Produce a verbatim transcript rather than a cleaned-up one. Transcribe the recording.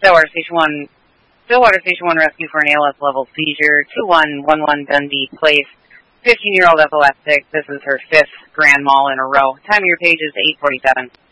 Stillwater Station one, Stillwater Station one rescue for an A L S level seizure, two one one one Dundee Place, fifteen-year-old epileptic. This is her fifth Grand Mal in a row. Time of your page is eight forty-seven.